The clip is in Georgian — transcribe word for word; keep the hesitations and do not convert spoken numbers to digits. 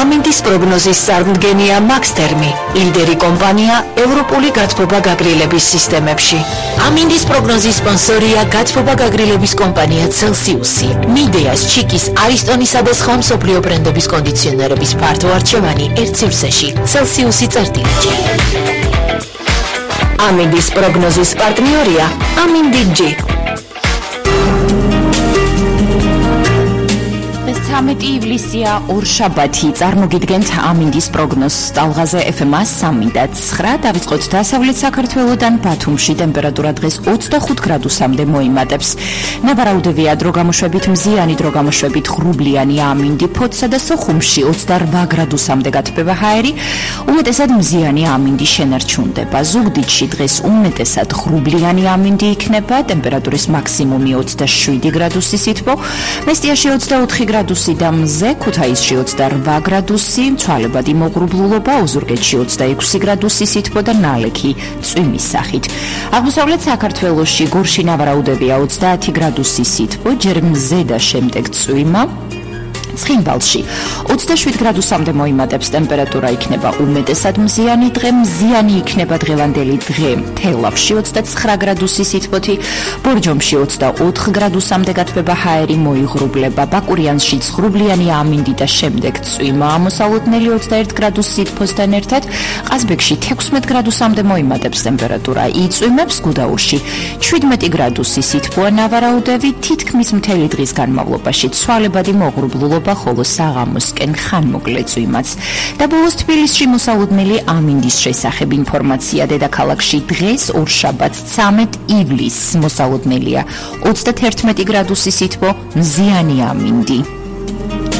ამინდის პროგნოზის წარმდგენია მაქსთერმი, ლიდერი კომპანია ევროპული გათბობა გაგრილების სისტემებში. ამინდის პროგნოზის სპონსორია გათბობა გაგრილების კომპანია Celsius-ი. მიდეას, ჩიკის, არისტონისა და სხვა მსოფლიო ბრენდების კონდიციონერების ფართო არჩევანი ერთ სივრცეში. Celsius-ი წერტილები. ამინდის პროგნოზის პარტნიორია ამინდი-ჯი. მეთერთმეტი ივლისია ორშაბათი წარმოგიდგენთ ამინდის პროგნოზს ტალღაზე ეფ ემ სამი და ცხრა დავიწყოთ დასავლეთ საქართველოდან ბათუმში ტემპერატურა დღეს ოცდახუთ გრადუსამდე მოიმატებს. ნავარაუდევია დრო გამოშვებით მზიანი დრო გამოშვებით ღრუბლიანი ამინდი ფოთსა და სოხუმში ოცდარვა გრადუსამდე გათბება ჰაერი უმეტესად მზიანი ამინდი შენარჩუნდება. ზუგდიდში დღეს უმეტესად ღრუბლიანი ამინდი იქნება ტემპერატურის მაქსიმუმი ოცდაშვიდი გრადუსი სითბო მესტიაში ოცდაოთხი გრადუსი და მზე ქუთაისში ოცდარვა გრადუსი ცვალებადი მოღრუბლულობა ოზურგეთში ოცდაექვსი გრადუსი სითბო და ნალექი წვიმის სახით. აღმოსავლეთ საქართველოში გორში ნავარაუდევია ოცდაათი გრადუსი სითბო ჯერ მზე და შემდეგ წვიმა. ცხინვალში ოცდაშვიდ გრადუსამდე მოიმატებს ტემპერატურა იქნება უმეტესად მზიანი დღე მზიანი იქნება დღევანდელი დღე თელავში ოცდაცხრა გრადუსი სითბოთი ბორჯომში ოცდაოთხ გრადუსამდე გათბება ჰაერი მოიღრუბლება ბაკურიანში ღრუბლიანი ამინდი და შემდეგ წვიმა ამოსალოდნელი ოცდაერთ გრადუს სითბოსთან ერთად ყაზბეგში თექვსმეტ გრადუსამდე მოიმატებს ტემპერატურა იწვიმებს გუდაურში შვიდმეტი გრადუსი სითბოა ნავარაუდევი თითქმის მთელი დღის განმავლობაში ცვალებადი მოღრუბლულობა ხოლო საღამოსკენ ხანმოკლე წვიმაც. და ბოლოს თბილისში მოსალოდნელი ამინდის შესახებ ინფორმაცია დედაქალაქში დღეს ორშაბათს ცამეტ ივლისს მოსალოდნელია ოცდათერთმეტი გრადუსი სითბო მზიანი ამინდი.